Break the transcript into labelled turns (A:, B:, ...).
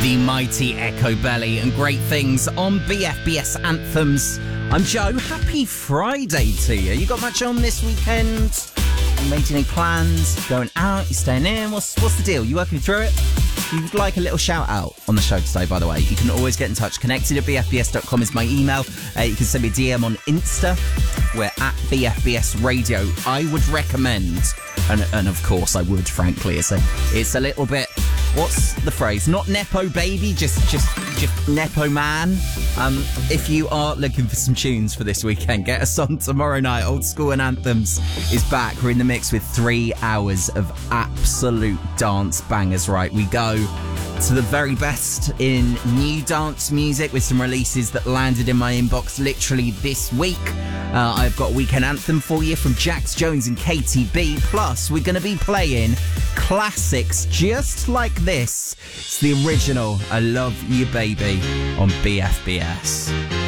A: The mighty Echo Belly and great things on BFBS Anthems. I'm Joe. Happy Friday to you. You got much on this weekend? You made any plans? Going out? You staying in? What's the deal? You working through it? If you'd like a little shout out on the show today, by the way, you can always get in touch. Connected@bfbs.com is my email. You can send me a DM on Insta. We're at BFBS Radio. I would recommend, and of course I would, frankly, it's a little bit, what's the phrase? Not Nepo baby, just Nepo man. If you are looking for some tunes for this weekend, get us on tomorrow night. Old School and Anthems is back. We're in the mix with 3 hours of absolute dance bangers, right? We go to the very best in new dance music with some releases that landed in my inbox literally this week. I've got a weekend anthem for you from Jax Jones and KTB. Plus, we're going to be playing classics just like this. It's the original I Love You Baby on BFBS.